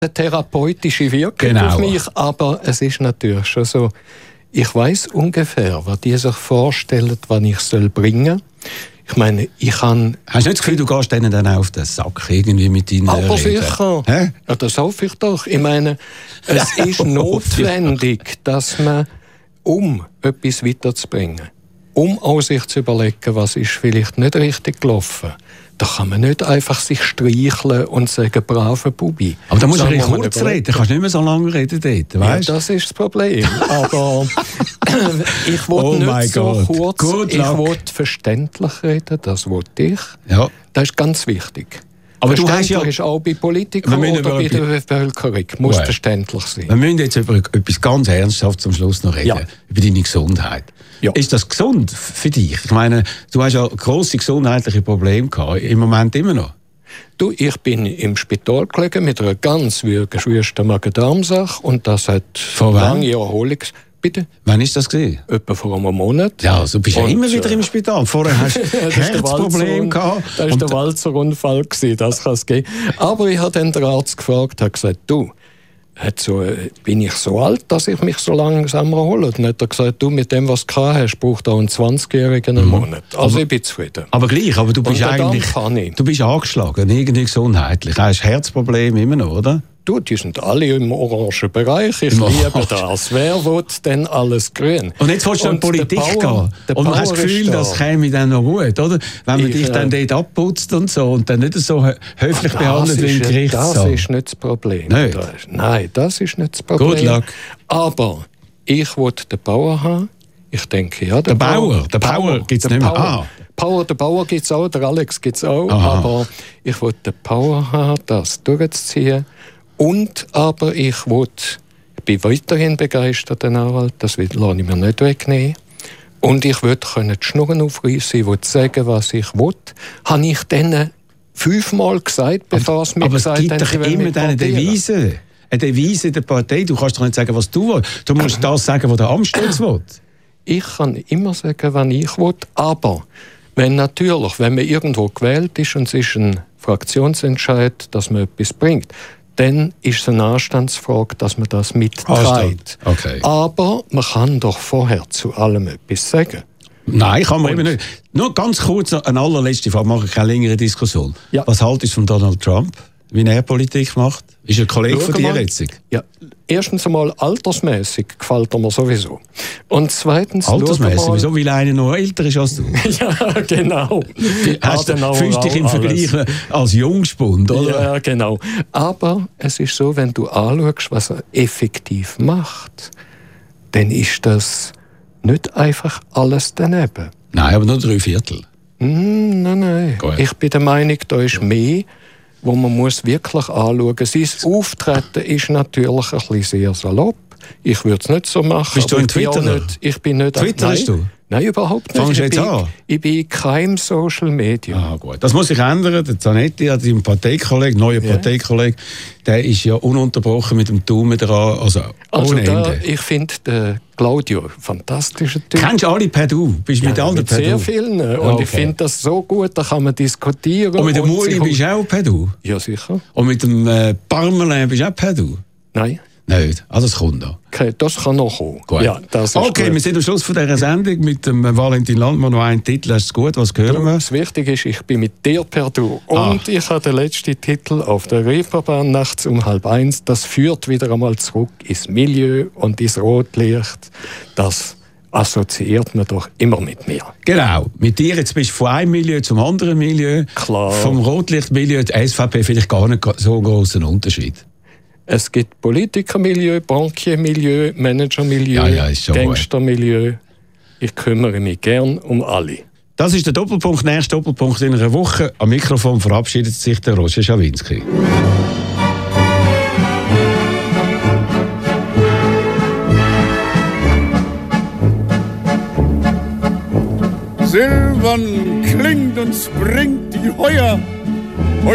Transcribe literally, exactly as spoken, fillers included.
eine therapeutische Wirkung genau. auf mich, aber es ist natürlich schon so, ich weiss ungefähr, was die sich vorstellen, was ich soll bringen soll. Ich meine, ich kann... Hast du nicht das Gefühl, du gehst denen dann auch auf den Sack irgendwie mit deinen Aber Reden? sicher. Hä? Ja, das hoffe ich doch. Ich meine, es ist notwendig, dass man, um etwas weiterzubringen, um auch sich zu überlegen, was ist vielleicht nicht richtig gelaufen, da kann man nicht einfach sich streicheln und sagen, brave Bubi. Aber da musst du Sondern kurz man reden, du kannst nicht mehr so lange reden dort, weißt? Ja, das ist das Problem. Aber ich will Oh mein nicht so Gott. kurz, Good ich luck. will verständlich reden, das will ich. Ja. Das ist ganz wichtig. Aber du hast verständlich ja- ist auch bei Politikern Wir müssen oder bei über- der Bevölkerung. Muss Well. verständlich sein. Wir müssen jetzt über etwas ganz Ernsthaftes zum Schluss noch reden, Ja. über deine Gesundheit. Ja. Ist das gesund für dich? Ich meine, du hast ja grosse gesundheitliche Probleme gehabt, im Moment immer noch. Du, ich bin im Spital gelegen mit einer ganz schwersten Magen-Darm-Sache und das hat Von wann? lange Erholungs... Bitte? Wann ist das gewesen? Etwa vor einem Monat. Ja, also bist du ja Und, immer wieder äh, im Spital. Vorher hast du Das ist der Herzprobleme Walzer- gehabt. Das war Und- der Walzer-Unfall, das kann es geben. Aber ich habe dann den Arzt gefragt, habe gesagt, du, hat so, äh, bin ich so alt, dass ich mich so langsam erhole? Und dann hat er gesagt, du, mit dem, was du gehabt hast, braucht auch ein zwanzigjährigen einen Monat. Also ich bin zufrieden. Aber gleich, aber du bist den Darm eigentlich... kann ich. Du bist angeschlagen, irgendwie gesundheitlich. Du hast Herzprobleme immer noch, oder? Du, die sind alle im orangen Bereich. Ich Im liebe Orange. das. Wer will denn alles grün? Und jetzt willst du in die Und der Politik Bauer- gehen. der Und man hat das Bauer Gefühl, ist da. das käme dann noch gut, oder? Wenn man Ich, dich dann äh, dort abputzt und so und dann nicht so hö- höflich Das behandelt wie im ist- Gerichtssaal. Das ist nicht das Problem. Nicht? Das ist, nein, das ist nicht das Problem. Good luck. Aber ich will den Bauer haben. Ich denke, ja, Der Bauer? Der Bauer gibt's der nicht mehr. Bauer. Ah. Bauer, der Bauer gibt es auch, der Alex gibt es auch. Aha. Aber ich will den Bauer haben, das durchzuziehen. Und aber ich will, ich bin weiterhin begeisterter Anwalt, das will- lasse ich mir nicht wegnehmen. Und ich will können die Schnurren aufreißen, ich will sagen, was ich will. Habe ich denen fünfmal gesagt, bevor es mir Aber es gesagt gibt haben, doch sie wollen immer mich eine portieren. Devise. Eine Devise der Partei. Du kannst doch nicht sagen, was du willst. Du musst das sagen, was der Amtstutz will. Ich kann immer sagen, was ich will, aber wenn natürlich, wenn man irgendwo gewählt ist und es ist ein Fraktionsentscheid, dass man etwas bringt, dann ist es eine Anstandsfrage, dass man das mitträgt. Anstand. Okay. Aber man kann doch vorher zu allem etwas sagen. Nein, kann man eben nicht. Nur ganz kurz, eine allerletzte Frage, mache ich keine längere Diskussion. Ja. Was haltest du von Donald Trump, wie er Politik macht? Ist er ein Kollege Schau von dir mal. jetzt? Ja, erstens einmal altersmäßig gefällt er mir sowieso. Und zweitens schau Altersmäßig, mal- wieso? Weil einer noch älter ist als du. Ja, genau. Hast du Adenauer fühlst dich im auch alles. Vergleich als Jungspund, oder? Ja, genau. Aber es ist so, wenn du anschaust, was er effektiv macht, dann ist das nicht einfach alles daneben. Nein, aber nur drei Viertel. Hm, nein, nein. Gut. Ich bin der Meinung, da ist mehr, wo man muss wirklich anschauen muss. Sein Auftreten ist natürlich ein bisschen sehr salopp. Ich würde es nicht so machen. Bist du aber ein ich bin auch Twitterer? nicht, ich bin nicht Twitterst nein, du? Nein, überhaupt nicht. Fangst du ich, jetzt bin, an? ich bin in keinem Social Media. Ah, gut. Das muss sich ändern. Der Zanetti, dein Parteikollege, neuer Ja. Parteikollege, der ist ja ununterbrochen mit dem Daumen dran, also, Also ohne da, Ende. ich finde den Claudio fantastischer Typ. Kennst du alle per Du? Bist du mit Ja, allen mit per sehr Du? vielen. Und Okay. ich finde das so gut, da kann man diskutieren. Und mit dem Uli sich- bist du auch per Du? Ja, sicher. Und mit dem äh, Parmelin bist du auch per Du? Nein, Nicht. Also das kommt noch. okay, das kann noch kommen. Gut. Ja, das ist Okay, gut. wir sind am Schluss von dieser Sendung mit dem äh, Valentin Landmann. Noch einen Titel, hast du gut? Was hören wir? Das Wichtige ist, ich bin mit dir per Du. Und Ah. ich habe den letzten Titel auf der Reeperbahn nachts um halb eins. Das führt wieder einmal zurück ins Milieu und ins Rotlicht. Das assoziiert man doch immer mit mir. Genau. Mit dir jetzt bist du von einem Milieu zum anderen Milieu. Klar. Vom Rotlichtmilieu, die S V P, vielleicht gar nicht so einen grossen Unterschied. Es gibt Politikermilieu, Bankiermilieu, Managermilieu, Ja, ja, ist schon gut. Gangstermilieu. Ich kümmere mich gern um alle. Das ist der Doppelpunkt, nächster Doppelpunkt in einer Woche. Am Mikrofon verabschiedet sich der Roger Schawinski. Silbern klingt und springt die Heuer